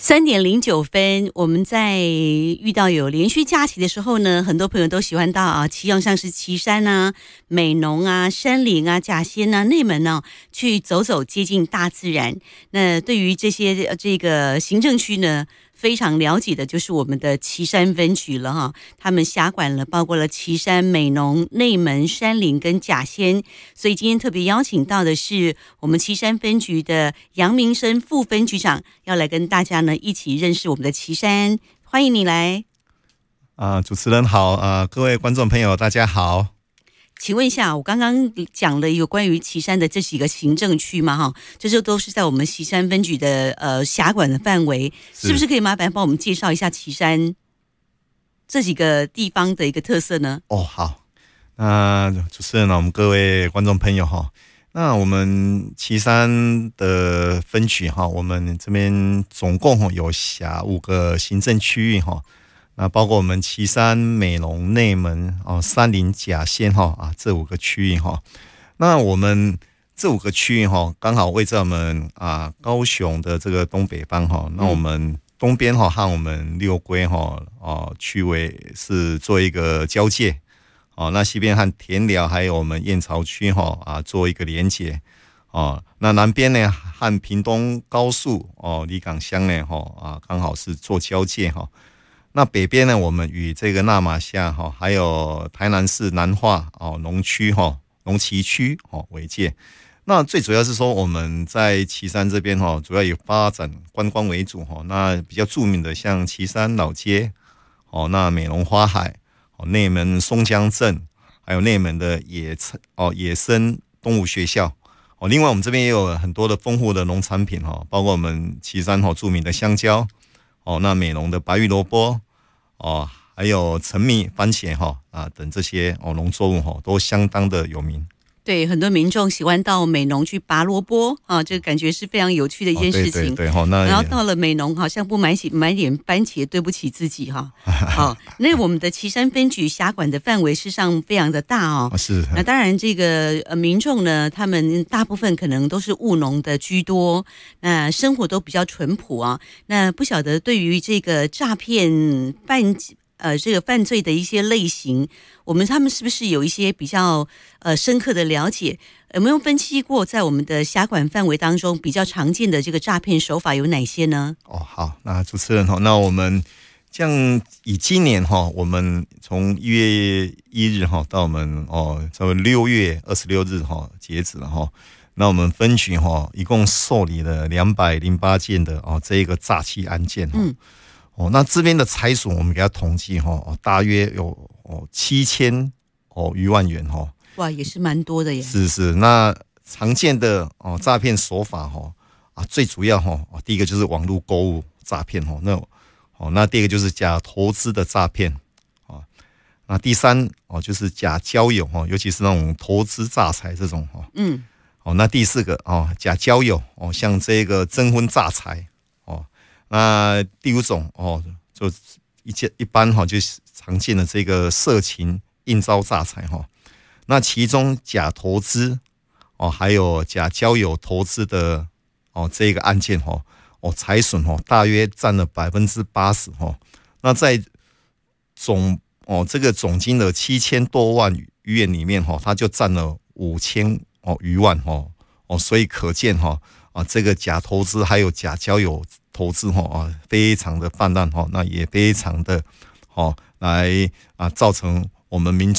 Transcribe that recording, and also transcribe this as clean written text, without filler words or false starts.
3:09，我们在遇到有连续假期的时候呢，很多朋友都喜欢到像是旗山啊、美浓啊、山林啊、甲仙啊、内门呢去走走，接近大自然。那对于这些这个行政区呢，非常了解的就是我们的旗山分局了哈，他们辖管了包括了旗山、美浓、内门、山林跟甲仙，所以今天特别邀请到的是我们旗山分局的杨明生副分局长，要来跟大家呢一起认识我们的旗山，欢迎你来。 主持人好，各位观众朋友大家好。 请问一下，我刚刚讲了有关于旗山的这几个行政区嘛，哈，这就都是在我们旗山分局的辖管的范围，是不是可以麻烦帮我们介绍一下旗山这几个地方的一个特色呢？ 好，那主持人呢，我们各位观众朋友哈，那我们旗山的分局哈，我们这边总共有辖5个行政区域哈。那包括我们旗山、美浓、内门、山林、甲仙这5个区域哈。那我们这5个区域哈，刚好位在我们高雄的这个东北方哈。那我们东边哈和我们六龟哈区位是做一个交界那西边和田寮还有我们燕巢区哈做一个连结那南边呢和屏东高速离港乡呢刚好是做交界哈。那北边呢，我们与这个那玛夏还有台南市南化农区农旗区为界。那最主要是说我们在旗山这边主要以发展观光为主那比较著名的像旗山老街那美浓花海内门松江镇，还有内门的野生动物学校另外我们这边也有很多的丰富的农产品包括我们旗山著名的香蕉那美浓的白玉萝卜还有橙蜜、番茄等这些农作物都相当的有名。 对，很多民众喜欢到美浓去拔萝卜这感觉是非常有趣的一件事情。 对， 然后到了美浓，好像不买点番茄，对不起自己那我们的旗山分局辖管的范围事实上非常的大是。 那当然，这个民众呢，他们大部分可能都是务农的居多，那生活都比较淳朴那不晓得对于这个诈骗这个犯罪的一些类型，他们是不是有一些比较深刻的了解？有没有分析过在我们的辖管范围当中比较常见的这个诈骗手法有哪些呢？ 好，那主持人那我们这样以今年我们从1月1日到我们在6月26日截止了那我们分局一共受理了208件的这一个诈欺案件那这边的财损我们给他统计大约有7000余万元哇，也是蛮多的耶。 是。那常见的诈骗手法最主要第一个就是网络购物诈骗那第二个就是假投资的诈骗那第三就是假交友尤其是那种投资诈财这种那第四个假交友像这个征婚诈财那第5种就一般就是常见的这个色情应招诈财那其中假投资还有假交友投资的这个案件财损大约占了80%那在这个总金额7000多万余元里面它就占了5000余万所以可见这个假投资还有假交友投资非常的泛滥那也非常的来造成我们民众